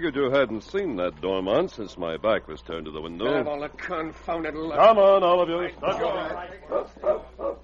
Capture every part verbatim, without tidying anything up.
figured you hadn't seen that doorman since my back was turned to the window. Have all the confounded luck. Come on, all of you. Stop.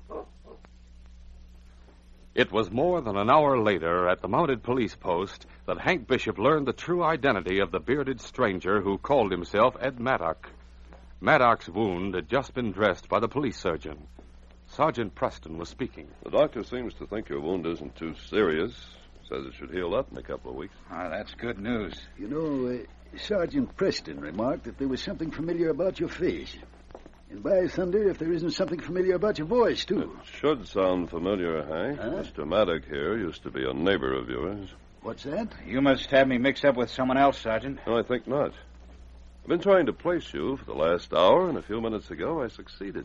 It was more than an hour later at the mounted police post that Hank Bishop learned the true identity of the bearded stranger who called himself Ed Maddock. Maddock's wound had just been dressed by the police surgeon. Sergeant Preston was speaking. The doctor seems to think your wound isn't too serious. Says it should heal up in a couple of weeks. Ah, that's good news. You know, uh, Sergeant Preston remarked that there was something familiar about your face. And by thunder, if there isn't something familiar about your voice, too. It should sound familiar, Hank. Huh? Mister Maddock here used to be a neighbor of yours. What's that? You must have me mixed up with someone else, Sergeant. No, I think not. I've been trying to place you for the last hour, and a few minutes ago I succeeded.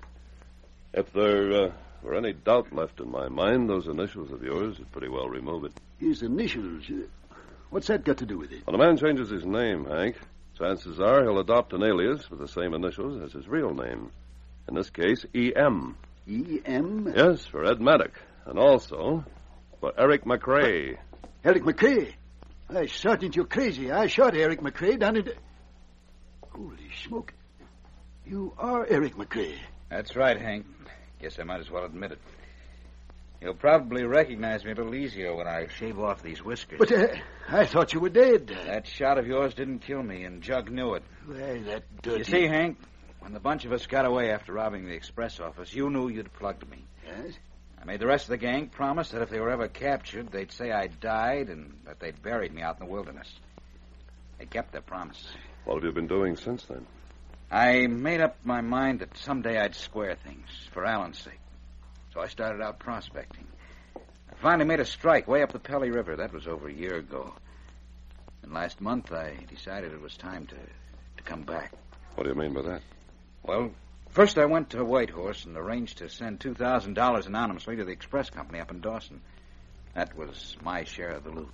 If there uh, were any doubt left in my mind, those initials of yours would pretty well remove it. His initials? Uh, what's that got to do with it? When a man changes his name, Hank, chances are he'll adopt an alias with the same initials as his real name. In this case, E M. E M? Yes, for Ed Maddock. And also for Eric McRae. Eric McRae? Hey, Sergeant, you're crazy. I shot Eric McRae down in... Holy smoke. You are Eric McRae. That's right, Hank. Guess I might as well admit it. You'll probably recognize me a little easier when I shave off these whiskers. But uh, I thought you were dead. That shot of yours didn't kill me, and Jug knew it. Well, that dirty... You see, Hank, when the bunch of us got away after robbing the express office, you knew you'd plugged me. Yes? I made the rest of the gang promise that if they were ever captured, they'd say I died and that they'd buried me out in the wilderness. They kept their promise. What have you been doing since then? I made up my mind that someday I'd square things, for Alan's sake. So I started out prospecting. I finally made a strike way up the Pelly River. That was over a year ago. And last month I decided it was time to, to come back. What do you mean by that? Well, first I went to Whitehorse and arranged to send two thousand dollars anonymously to the express company up in Dawson. That was my share of the loot.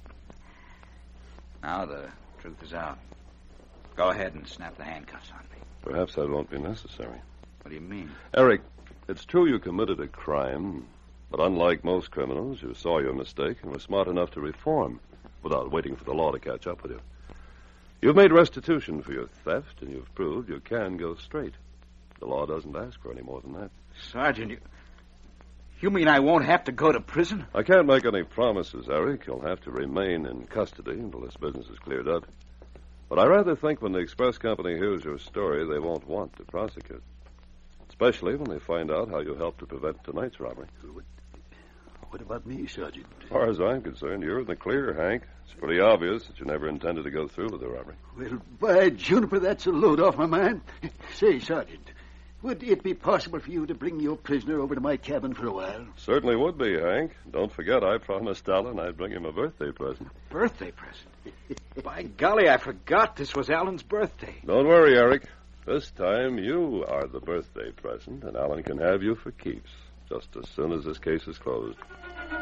Now the truth is out. Go ahead and snap the handcuffs on me. Perhaps that won't be necessary. What do you mean? Eric, it's true you committed a crime, but unlike most criminals, you saw your mistake and were smart enough to reform without waiting for the law to catch up with you. You've made restitution for your theft, and you've proved you can go straight. The law doesn't ask for any more than that. Sergeant, you... You mean I won't have to go to prison? I can't make any promises, Eric. You'll have to remain in custody until this business is cleared up. But I rather think when the express company hears your story, they won't want to prosecute. Especially when they find out how you helped to prevent tonight's robbery. What, what about me, Sergeant? As far as I'm concerned, you're in the clear, Hank. It's pretty obvious that you never intended to go through with the robbery. Well, by Juniper, that's a load off my mind. Say, Sergeant, would it be possible for you to bring your prisoner over to my cabin for a while? Certainly would be, Hank. Don't forget, I promised Alan I'd bring him a birthday present. Birthday present? By golly, I forgot this was Alan's birthday. Don't worry, Eric. This time, you are the birthday present, and Alan can have you for keeps, just as soon as this case is closed.